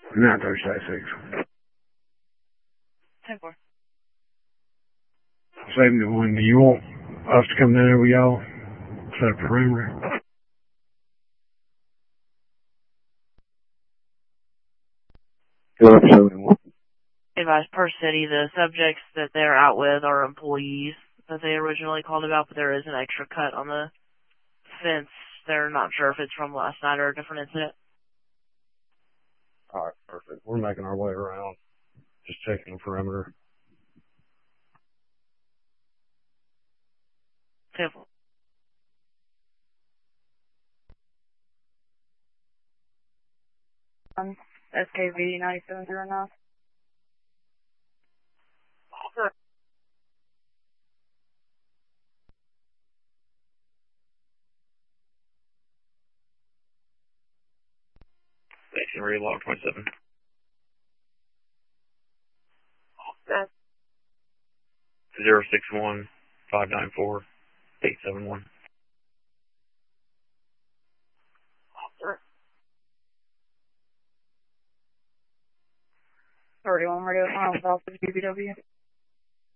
Not 36. 10-4. Same to one. Do you want us to come down there with y'all? Set a perimeter? Advise per city, the subjects that they're out with are employees that they originally called about, but there is an extra cut on the fence. They're not sure if it's from last night or a different incident. Alright, perfect. We're making our way around. Just checking the perimeter. 10-4. SKV 9709. Station read log 27. That's 061 594 871. 31 radio final with Officer GBW.